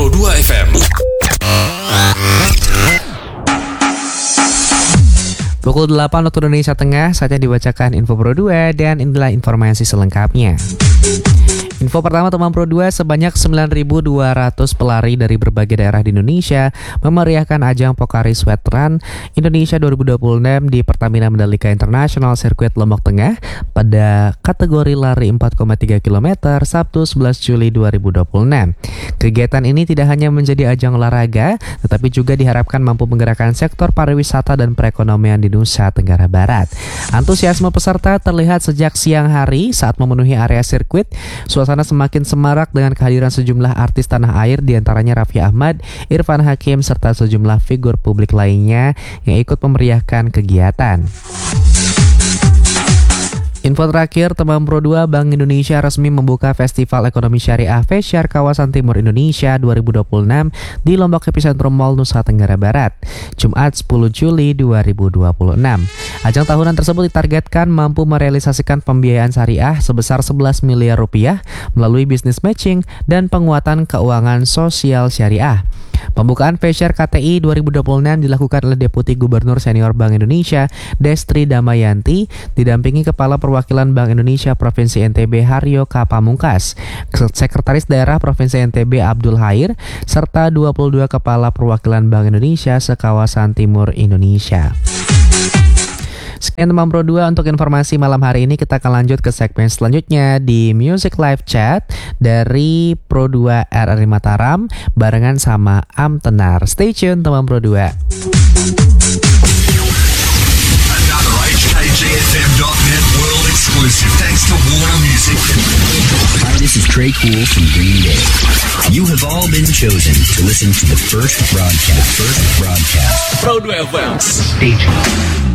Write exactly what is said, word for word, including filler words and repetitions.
Pro dua F M. Pukul delapan waktu Indonesia Tengah, saatnya dibacakan Info Pro dua dan inilah informasi selengkapnya. Info pertama teman Pro dua, sebanyak sembilan ribu dua ratus pelari dari berbagai daerah di Indonesia memeriahkan ajang Pocari Sweat Run Indonesia dua ribu dua puluh enam di Pertamina Mandalika International Circuit Lombok Tengah pada kategori lari empat koma tiga kilometer Sabtu sebelas Juli dua ribu dua puluh enam. Kegiatan ini tidak hanya menjadi ajang olahraga, tetapi juga diharapkan mampu menggerakkan sektor pariwisata dan perekonomian di Nusa Tenggara Barat. Antusiasme peserta terlihat sejak siang hari saat memenuhi area sirkuit. Suasana semakin semarak dengan kehadiran sejumlah artis tanah air, diantaranya Raffi Ahmad, Irfan Hakim, serta sejumlah figur publik lainnya yang ikut memeriahkan kegiatan. Info terakhir, teman Pro dua, Bank Indonesia resmi membuka Festival Ekonomi Syariah Fesyar Kawasan Timur Indonesia dua ribu dua puluh enam di Lombok Epicentrum Mall Nusa Tenggara Barat, Jumat sepuluh Juli dua ribu dua puluh enam. Ajang tahunan tersebut ditargetkan mampu merealisasikan pembiayaan syariah sebesar sebelas miliar rupiah melalui bisnis matching dan penguatan keuangan sosial syariah. Pembukaan Fesyar K T I dua ribu dua puluh enam dilakukan oleh Deputi Gubernur Senior Bank Indonesia Destri Damayanti didampingi Kepala Perwakilan Bank Indonesia Provinsi N T B Haryo K. Pamungkas, Sekretaris Daerah Provinsi N T B Abdul Hair, serta dua puluh dua Kepala Perwakilan Bank Indonesia sekawasan Timur Indonesia. Sekian teman Pro dua untuk informasi malam hari ini. Kita akan lanjut ke segmen selanjutnya di Music Live Chat dari Pro dua R R I Mataram barengan sama Am Tenar. Stay tune teman Pro dua. Another H K G F M dot net world exclusive thanks to Warner Music. Hi, this is Trey Cool from Green Day. You have all been chosen to listen to the first broadcast. First broadcast. Pro dua F M. Stay tuned.